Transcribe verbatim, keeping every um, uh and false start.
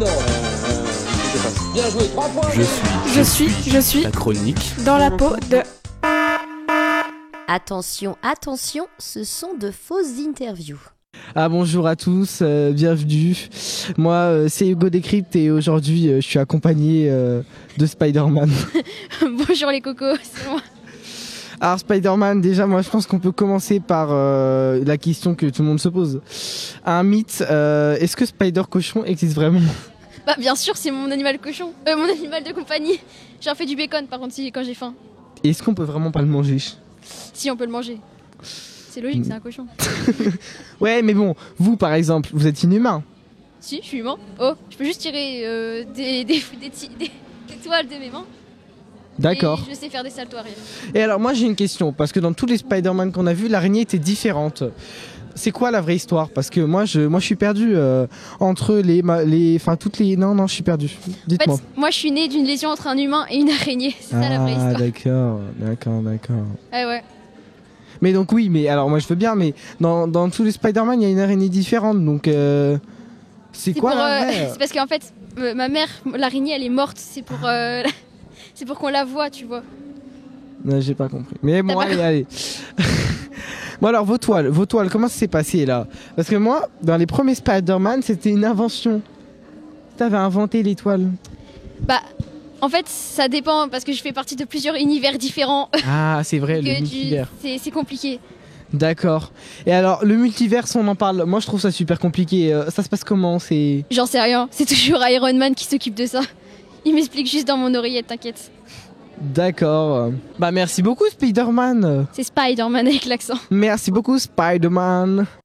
Non. Euh, bien joué, trois points. Je suis, Je suis, je suis la chronique dans la peau de... Attention, attention, ce sont de fausses interviews. Ah bonjour à tous, euh, bienvenue. Moi euh, c'est Hugo Décrypte et aujourd'hui euh, je suis accompagné euh, de Spider-Man. Bonjour les cocos, c'est moi. Alors Spider-Man, déjà moi je pense qu'on peut commencer par euh, la question que tout le monde se pose. Un mythe, euh, est-ce que Spider-Cochon existe vraiment ? Bah bien sûr, c'est mon animal cochon, euh, mon animal de compagnie. J'en fais du bacon par contre si, quand j'ai faim. Est-ce qu'on peut vraiment pas le manger ? Si on peut le manger. C'est logique, c'est un cochon. Ouais mais bon, vous par exemple, vous êtes inhumain. Si, je suis humain. Oh, je peux juste tirer euh, des, des, des, ti- des- des toiles de mes mains. D'accord. Et je sais faire des saltos arrière. Et alors moi j'ai une question, parce que dans tous les Spider-Man qu'on a vus, l'araignée était différente. C'est quoi la vraie histoire ? Parce que moi je, moi, je suis perdu euh, entre les, ma- les... Enfin toutes les... Non, non, je suis perdu. En fait, Dites-moi. moi je suis née d'une lésion entre un humain et une araignée. C'est ça la vraie Ah histoire. d'accord, d'accord, d'accord. Ah ouais. Mais donc oui, mais alors moi je veux bien, mais dans, dans tous les Spider-Man, il y a une araignée différente, donc euh, c'est C'est quoi pour, la euh, vraie c'est parce qu'en fait, euh, ma mère, l'araignée, elle est morte. C'est pour, euh, c'est pour qu'on la voie, tu vois. Non, j'ai pas compris. Mais bon, T'as pas allez, allez. Bon alors, vos toiles, vos toiles, comment ça s'est passé là ? Parce que moi, dans les premiers Spider-Man, c'était une invention. T'avais inventé les toiles. Bah, en fait, ça dépend parce que je fais partie de plusieurs univers différents. Ah, c'est vrai, le que tu- multivers. c'est, c'est compliqué. D'accord. Et alors, le multiverse, on en parle. Moi, je trouve ça super compliqué. Euh, ça se passe comment ? C'est... J'en sais rien. C'est toujours Iron Man qui s'occupe de ça. Il m'explique juste dans mon oreillette, t'inquiète. D'accord. Bah, merci beaucoup, Spider-Man. C'est Spider-Man avec l'accent. Merci beaucoup, Spider-Man.